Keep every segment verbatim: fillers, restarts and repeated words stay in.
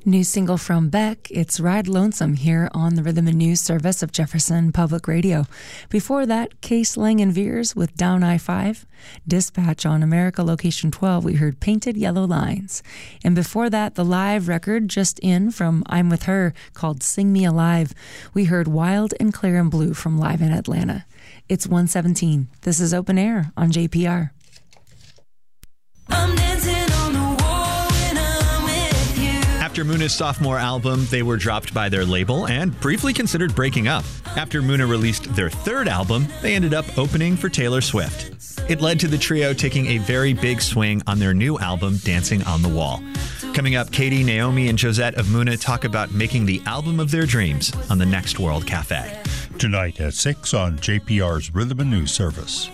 New single from Beck, it's Ride Lonesome here on the Rhythm and News service of Jefferson Public Radio. Before that, Case Lang and Veers with Down I five. Dispatch on America Location twelve, we heard Painted Yellow Lines. And before that, the live record just in from I'm With Her called Sing Me Alive. We heard Wild and Clear and Blue from Live in Atlanta. It's one seventeen. This is Open Air on J P R. I'm dancing on the wall when I'm with you. After Muna's sophomore album, they were dropped by their label and briefly considered breaking up. After Muna released their third album, they ended up opening for Taylor Swift. It led to the trio taking a very big swing on their new album, Dancing on the Wall. Coming up, Katie, Naomi, and Josette of Muna talk about making the album of their dreams on the Next World Cafe. Tonight at six on J P R's Rhythm and News service.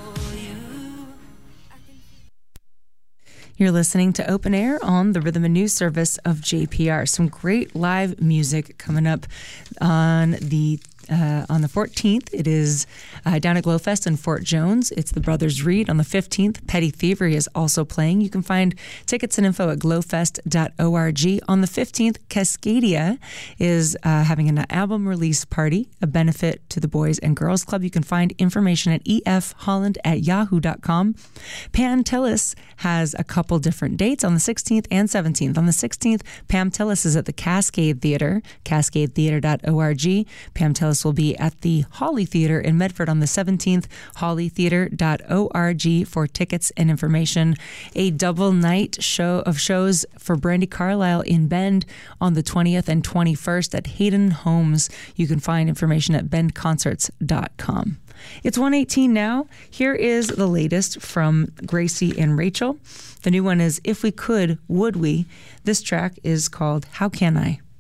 You're listening to Open Air on the Rhythm and News service of J P R. Some great live music coming up on the Uh, on the fourteenth, it is uh, down at Glowfest in Fort Jones. It's the Brothers Reed. On the fifteenth, Petty Thievery is also playing. You can find tickets and info at glowfest dot org. On the fifteenth, Cascadia is uh, having an album release party, a benefit to the Boys and Girls Club. You can find information at e f holland at yahoo dot com. Pam Tillis has a couple different dates on the sixteenth and seventeenth. On the sixteenth, Pam Tillis is at the Cascade Theater, cascade theater dot org. Pam Tillis will be at the Holly Theater in Medford on the seventeenth, holly theater dot org for tickets and information. A double night show of shows for Brandi Carlile in Bend on the twentieth and twenty-first at Hayden Homes. You can find information at bend concerts dot com. It's one eighteen now. Here is the latest from Gracie and Rachel. The new one is If We Could, Would We? This track is called How Can I?